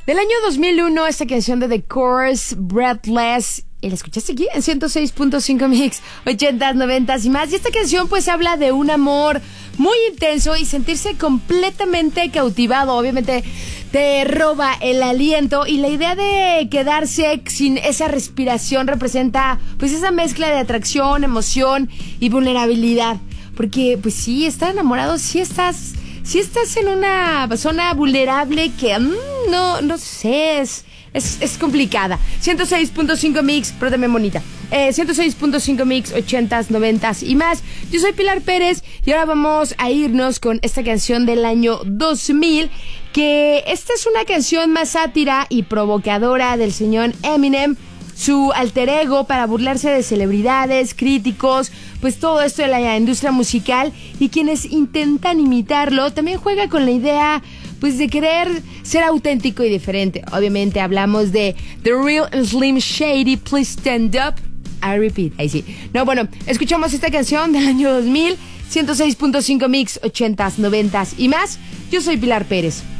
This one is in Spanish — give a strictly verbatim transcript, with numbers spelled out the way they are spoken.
Del año dos mil uno, esta canción de The Course, Breathless. ¿Y la escuchaste aquí? En ciento seis punto cinco Mix, ochentas, noventas y más. Y esta canción pues habla de un amor muy intenso y sentirse completamente cautivado. Obviamente te roba el aliento y la idea de quedarse sin esa respiración representa pues esa mezcla de atracción, emoción y vulnerabilidad. Porque pues sí, estar enamorado, sí estás... Si estás en una zona vulnerable que mmm, no, no sé, es, es, es complicada. ciento seis punto cinco Mix, pero también bonita. Eh, ciento seis punto cinco Mix, ochentas, noventas y más. Yo soy Pilar Pérez y ahora vamos a irnos con esta canción del año dos mil, que esta es una canción más sátira y provocadora del señor Eminem. Su alter ego para burlarse de celebridades, críticos, pues todo esto de la industria musical, y quienes intentan imitarlo también juega con la idea pues de querer ser auténtico y diferente. Obviamente hablamos de The Real and Slim Shady, Please Stand Up. I repeat, ahí sí. No, bueno, escuchamos esta canción del año dos mil, ciento seis punto cinco Mix, ochentas, noventas y más. Yo soy Pilar Pérez.